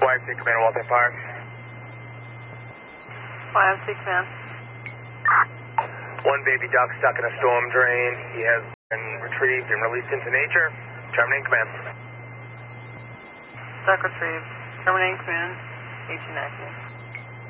YMC Command, Waltham Park. YMC Command. One baby duck stuck in a storm drain. He has been retrieved and released into nature. Terminating command. Duck retrieved. Terminating command. 1819.